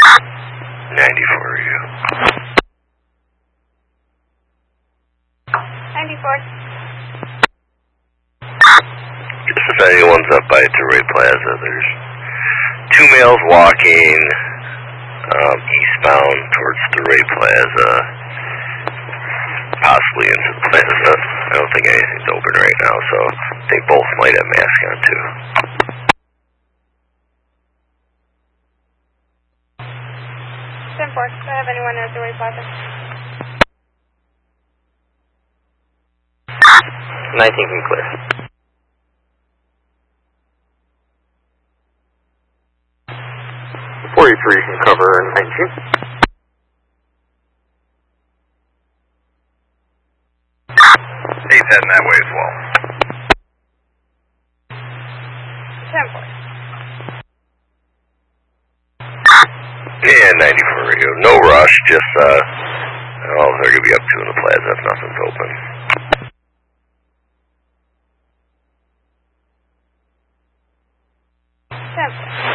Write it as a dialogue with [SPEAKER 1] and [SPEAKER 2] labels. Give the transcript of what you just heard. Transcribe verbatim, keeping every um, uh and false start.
[SPEAKER 1] ninety-four radio.
[SPEAKER 2] ninety-four.
[SPEAKER 1] Just if anyone's up by Terray Plaza, there's two males walking um, eastbound towards Terray Plaza, possibly into the plaza. I don't think anything's open right now, so I think both might have masks on too.
[SPEAKER 2] ten four, do I have anyone at Terray Plaza?
[SPEAKER 3] nineteen can clear.
[SPEAKER 4] forty-three can cover nineteen.
[SPEAKER 5] He's heading that way as well.
[SPEAKER 2] ten four.
[SPEAKER 1] Yeah, ninety-four radio. No rush, just, uh, all they're going to be up to in the plaza if nothing's open.
[SPEAKER 2] ten four.